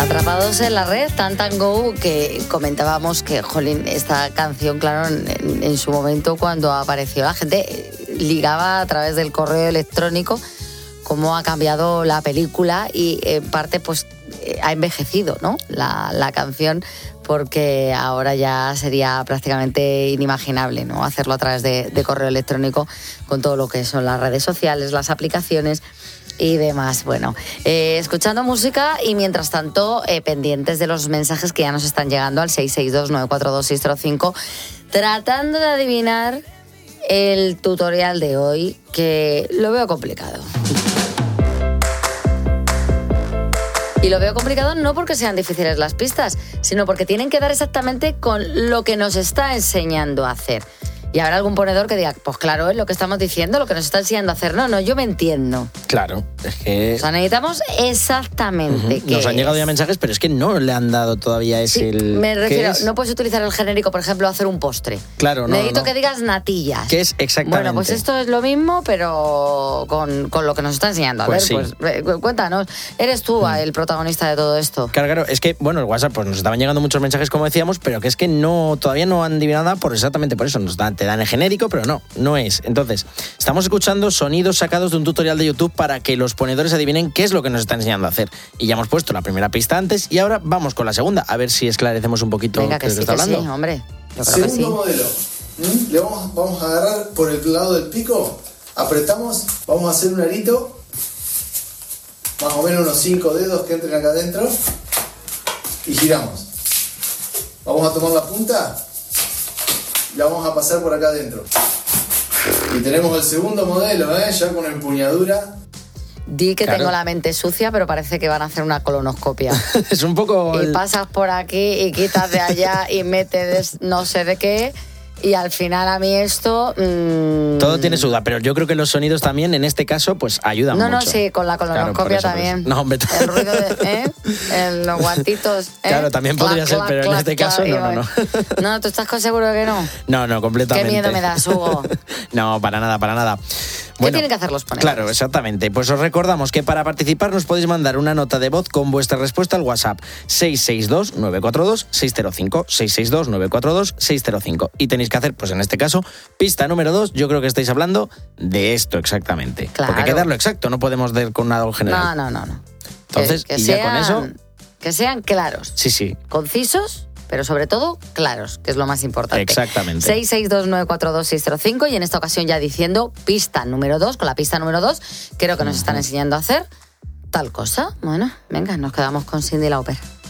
Atrapados en la red, Tan Tan Go, que comentábamos que, jolín, esta canción, claro, en su momento cuando apareció, la gente ligaba a través del correo electrónico cómo ha cambiado la película y en parte pues ha envejecido, ¿no? La canción, porque ahora ya sería prácticamente inimaginable, ¿no? Hacerlo a través de correo electrónico con todo lo que son las redes sociales, las aplicaciones y demás. Bueno, escuchando música y mientras tanto pendientes de los mensajes que ya nos están llegando al 662-942-605, tratando de adivinar el tutorial de hoy, que lo veo complicado. Y lo veo complicado no porque sean difíciles las pistas, sino porque tienen que dar exactamente con lo que nos está enseñando a hacer. Y habrá algún ponedor que diga, pues claro, es lo que estamos diciendo, lo que nos está enseñando a hacer. No, yo me entiendo. Claro, es que... O sea, necesitamos exactamente qué Nos han llegado ya mensajes, pero es que no le han dado todavía me refiero, no puedes utilizar el genérico, por ejemplo, hacer un postre. Claro, no. Necesito que digas natillas. ¿Qué es exactamente? Bueno, pues esto es lo mismo, pero con lo que nos está enseñando. A pues ver, sí. Pues cuéntanos, eres tú el protagonista de todo esto. Claro, es que, bueno, el WhatsApp, pues nos estaban llegando muchos mensajes, como decíamos, pero que es que todavía no han adivinado nada exactamente por eso. Te dan el genérico, pero no es. Entonces, estamos escuchando sonidos sacados de un tutorial de YouTube para que los ponedores adivinen qué es lo que nos está enseñando a hacer. Y ya hemos puesto la primera pista antes y ahora vamos con la segunda, a ver si esclarecemos un poquito de lo que está hablando. Sí, hombre. Yo creo Segundo modelo. Le vamos a agarrar por el lado del pico, apretamos, vamos a hacer un arito, más o menos unos 5 dedos que entren acá adentro y giramos. Vamos a tomar la punta y la vamos a pasar por acá adentro. Y tenemos el segundo modelo, ya con empuñadura. Di que tengo la mente sucia, pero parece que van a hacer una colonoscopia. Es un poco... Y pasas por aquí y quitas de allá y metes no sé de qué. Y al final a mí esto... Todo tiene su duda, pero yo creo que los sonidos también, en este caso, pues ayudan mucho. No, sí, con la colonoscopia también. No, hombre. El ruido de los guantitos. Claro, también podría ser, pero en este caso no. No, ¿tú estás seguro de que no? No, completamente. Qué miedo me das, Hugo. No, para nada. ¿Qué tienen que hacer los ponedores? Claro, exactamente. Pues os recordamos que para participar nos podéis mandar una nota de voz con vuestra respuesta al WhatsApp 662-942-605, 662-942-605. Y tenéis que hacer, pues en este caso, pista número 2. Yo creo que estáis hablando de esto exactamente. Claro. Porque hay que darlo exacto, no podemos dar con nada general. No. Entonces, que y sean, ya con eso... Que sean claros. Sí. Concisos, pero sobre todo claros, que es lo más importante. Exactamente. 662-942-605 y en esta ocasión ya diciendo pista número 2, con la pista número 2, creo que nos están enseñando a hacer tal cosa. Bueno, venga, nos quedamos con Cyndi Lauper.